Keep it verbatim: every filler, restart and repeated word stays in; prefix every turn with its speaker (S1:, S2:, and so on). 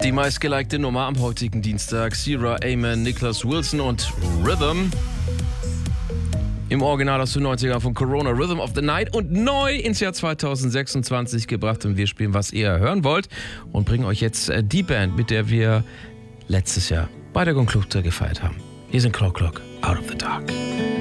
S1: Die meistgelikte Nummer am heutigen Dienstag. Sierra, Amen, Nicholas Wilson und Rhythm. Im Original aus den neunzigern von Corona, Rhythm of the Night, und neu ins Jahr zweitausendsechsundzwanzig gebracht. Und wir spielen, was ihr hören wollt, und bringen euch jetzt die Band, mit der wir letztes Jahr bei der Conclude gefeiert haben. Hier sind Clock Clock, Out of the Dark.